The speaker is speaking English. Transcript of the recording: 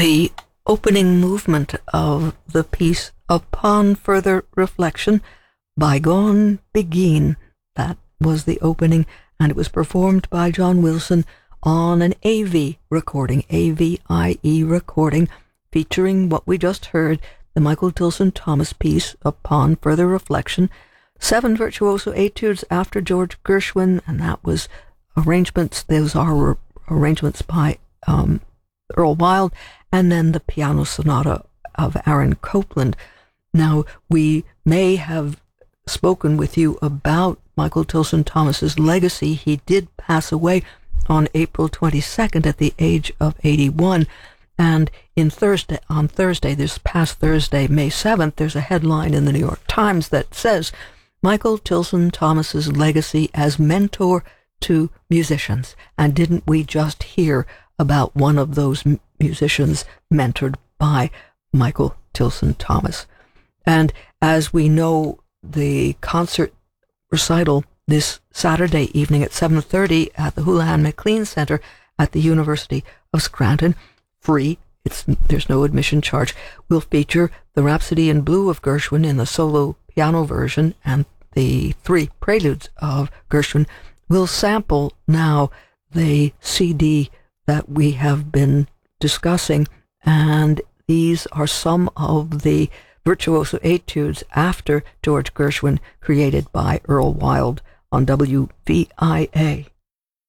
the opening movement of the piece Upon Further Reflection, Bygone Begin. That was the opening, and it was performed by John Wilson on an AVIE recording, AVIE recording, featuring what we just heard, the Michael Tilson Thomas piece, Upon Further Reflection, 7 virtuoso etudes after George Gershwin, and that was arrangements, those are arrangements by Earl Wild, and then the piano sonata of Aaron Copland. Now, we may have spoken with you about Michael Tilson Thomas's legacy. He did pass away on April 22nd at the age of 81. And on Thursday, this past Thursday, May 7th, there's a headline in the New York Times that says, Michael Tilson Thomas's legacy as mentor to musicians. And didn't we just hear about one of those musicians mentored by Michael Tilson Thomas? And as we know, the concert recital this Saturday evening at 7:30 at the Houlihan McLean Center at the University of Scranton, free, there's no admission charge, will feature the Rhapsody in Blue of Gershwin in the solo piano version, and the 3 preludes of Gershwin. Will sample now the CD that we have been discussing, and these are some of the virtuoso etudes after George Gershwin created by Earl Wild on WVIA.